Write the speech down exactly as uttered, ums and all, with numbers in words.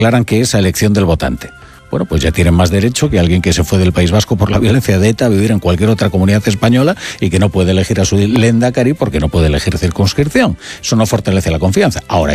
declaran que es a elección del votante. Bueno, pues ya tienen más derecho que alguien que se fue del País Vasco por la violencia de ETA a vivir en cualquier otra comunidad española y que no puede elegir a su lehendakari porque no puede elegir circunscripción. Eso no fortalece la confianza. Ahora,